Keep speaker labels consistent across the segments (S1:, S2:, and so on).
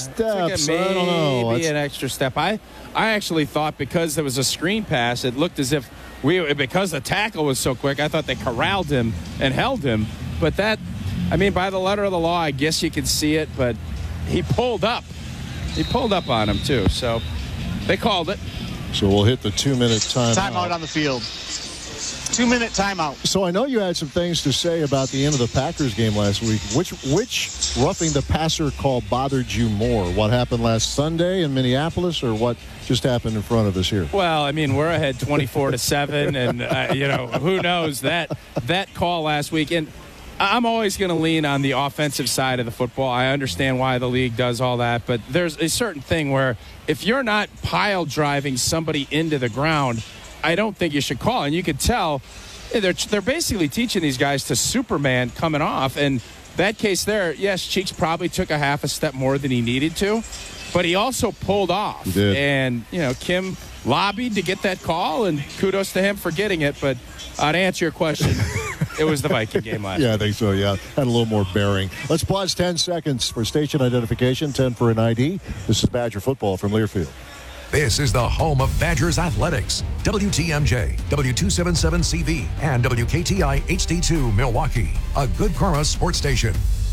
S1: steps.
S2: Maybe
S1: I don't know.
S2: an extra step. I actually thought because there was a screen pass, it looked as if because the tackle was so quick, I thought they corralled him and held him. But that, by the letter of the law, I guess you could see it, but he pulled up. He pulled up on him, too. So they called it.
S1: So we'll hit the 2-minute timeout.
S3: Timeout on the field. 2-minute timeout.
S1: So I know you had some things to say about the end of the Packers game last week. Which roughing the passer call bothered you more? What happened last Sunday in Minneapolis, or what just happened in front of us here?
S2: Well, we're ahead 24-7, and who knows that call last week. And I'm always going to lean on the offensive side of the football. I understand why the league does all that, but there's a certain thing where if you're not pile driving somebody into the ground, I don't think you should call. And you could tell they're basically teaching these guys to Superman coming off. And that case there, yes, Cheeks probably took a half a step more than he needed to, but he also pulled off.
S1: He did.
S2: And, Kim lobbied to get that call, and kudos to him for getting it. But to answer your question, it was the Viking game last
S1: Yeah,
S2: week.
S1: I think so, yeah. Had a little more bearing. Let's pause 10 seconds for station identification, 10 for an ID. This is Badger football from Learfield.
S4: This is the home of Badgers athletics. WTMJ, W277CV, and WKTI HD2 Milwaukee. A Good Karma sports station.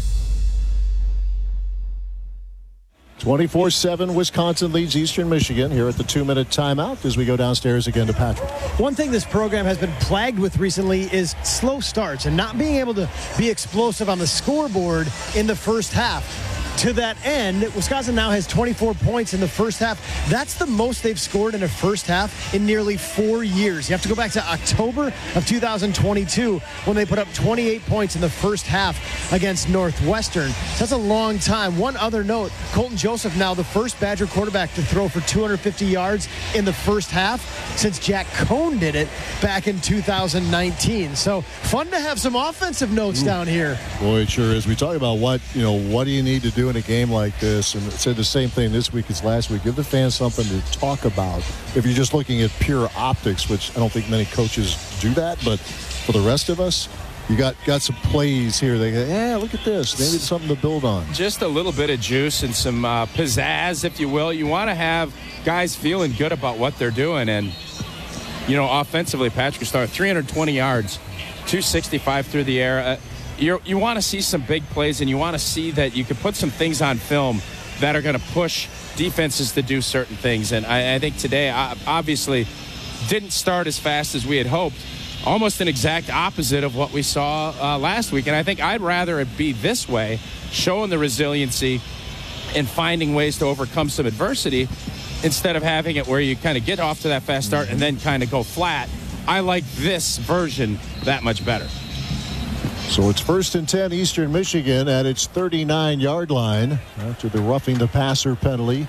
S1: 24-7, Wisconsin leads Eastern Michigan here at the 2-minute timeout as we go downstairs again to Patrick.
S5: One thing this program has been plagued with recently is slow starts and not being able to be explosive on the scoreboard in the first half. To that end, Wisconsin now has 24 points in the first half. That's the most they've scored in a first half in nearly 4 years. You have to go back to October of 2022 when they put up 28 points in the first half against Northwestern. So that's a long time. One other note, Colton Joseph now the first Badger quarterback to throw for 250 yards in the first half since Jack Cohn did it back in 2019. So fun to have some offensive notes down here.
S1: Boy, it sure is. We talk about what do you need to do in a game like this, and said the same thing this week as last week. Give the fans something to talk about. If you're just looking at pure optics, which I don't think many coaches do that, but for the rest of us, you got some plays here. They go, yeah, look at this. Maybe it's something to build on.
S2: Just a little bit of juice and some pizzazz, if you will. You want to have guys feeling good about what they're doing. And, offensively, Patrick started 320 yards, 265 through the air. You want to see some big plays, and you want to see that you can put some things on film that are going to push defenses to do certain things. And I think today, obviously, didn't start as fast as we had hoped. Almost an exact opposite of what we saw last week. And I think I'd rather it be this way, showing the resiliency and finding ways to overcome some adversity instead of having it where you kind of get off to that fast start and then kind of go flat. I like this version that much better.
S1: So it's 1st and 10 Eastern Michigan at its 39-yard line after the roughing the passer penalty.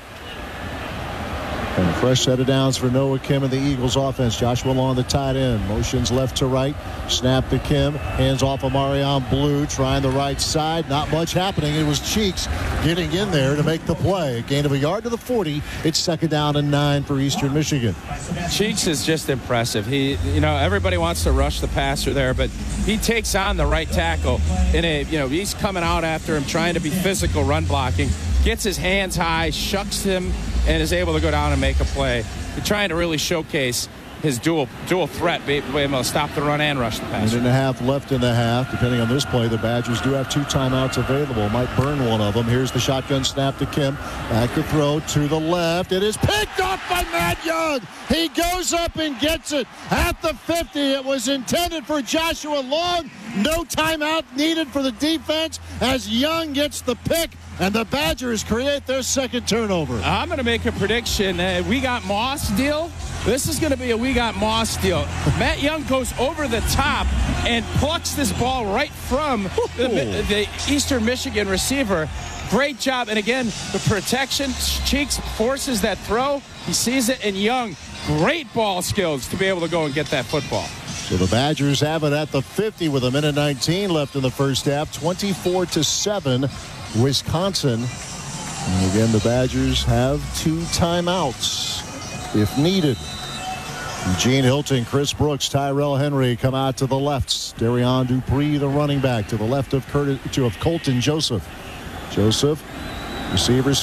S1: And a fresh set of downs for Noah Kim and the Eagles offense. Joshua Long, the tight end. Motions left to right. Snap to Kim. Hands off of Marion Blue. Trying the right side. Not much happening. It was Cheeks getting in there to make the play. A gain of a yard to the 40. It's 2nd down and 9 for Eastern Michigan.
S2: Cheeks is just impressive. Everybody wants to rush the passer there, but he takes on the right tackle. He's coming out after him, trying to be physical run blocking. Gets his hands high, shucks him, and is able to go down and make a play. They're trying to really showcase his dual threat, being able to stop the run and rush the passer.
S1: 1.5 left in the half. Depending on this play, the Badgers do have 2 timeouts available. Might burn one of them. Here's the shotgun snap to Kim. Back to throw to the left. It is picked off by Matt Young. He goes up and gets it at the 50. It was intended for Joshua Long. No timeout needed for the defense as Young gets the pick. And the Badgers create their second turnover.
S2: I'm going to make a prediction. We got Moss deal. This is going to be a we got Moss deal. Matt Young goes over the top and plucks this ball right from the Eastern Michigan receiver. Great job. And again, the protection. Cheeks forces that throw. He sees it. And Young, great ball skills to be able to go and get that football.
S1: So the Badgers have it at the 50 with 1:19 left in the first half. 24-7. Wisconsin. And again, the Badgers have 2 timeouts if needed. Eugene Hilton, Chris Brooks, Tyrell Henry come out to the left. Darian Dupree, the running back, to the left of Colton Joseph. Joseph, receivers